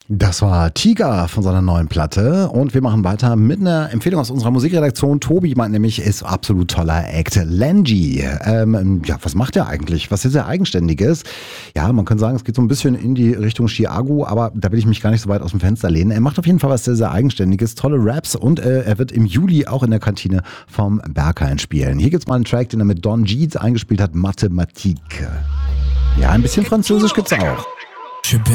Das war Tiga von seiner neuen Platte und wir machen weiter mit einer Empfehlung aus unserer Musikredaktion. Tobi meint nämlich, ist absolut toller Act. Lenji, was macht er eigentlich? Was ist er Eigenständiges? Ja, man kann sagen, es geht so ein bisschen in die Richtung Chiago, aber da will ich mich gar nicht so weit aus dem Fenster lehnen. Er macht auf jeden Fall was sehr, sehr Eigenständiges, tolle Raps und er wird im Juli auch in der Kantine vom Berghain spielen. Hier gibt's mal einen Track, den er mit Don G eingespielt hat, Mathematique. Ja, ein bisschen Französisch gibt's auch.